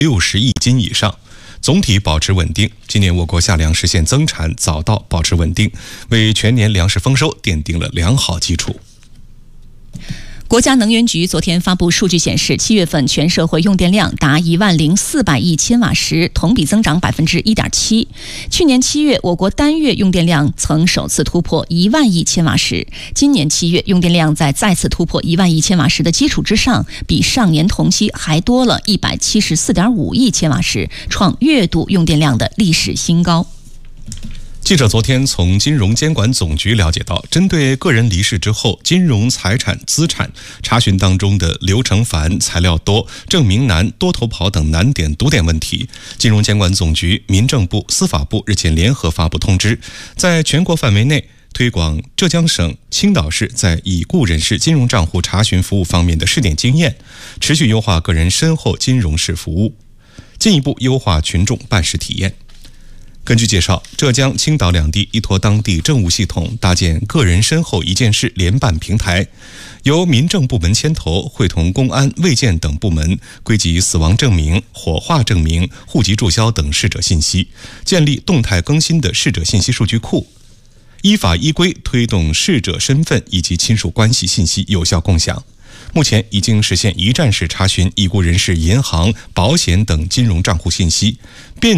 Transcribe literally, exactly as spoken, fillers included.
六十亿斤以上，总体保持稳定。今年我国夏粮实现增产早稻保持稳定，为全年粮食丰收奠定了良好基础。 国家能源局昨天发布数据显示，七月份全社会用电量达一万零四百亿千瓦时，同比增长百分之一点七。去年七月，我国单月用电量曾首次突破一万亿千瓦时，今年七月用电量在再次突破一万亿千瓦时的基础之上，比上年同期还多了一百七十四点五亿千瓦时，创月度用电量的历史新高。 记者昨天从金融监管总局了解到，针对个人离世之后金融财产资产查询当中的流程繁、材料多、证明难、多头跑等难点堵点问题，金融监管总局、民政部、司法部日前联合发布通知，在全国范围内推广浙江省、青岛市在已故人士金融账户查询服务方面的试点经验，持续优化个人身后金融式服务，进一步优化群众办事体验。根据介绍，浙江、青岛两地依托当地政务系统，搭建个人身后一件事联办平台，由民政部门牵头，会同公安、卫健等部门归集死亡证明、火化证明、户籍注销等逝者信息，建立动态更新的逝者信息数据库，依法依规推动逝者身份以及亲属关系信息有效共享。目前已经实现一站式查询已故人士银行、保险等金融账户信息，便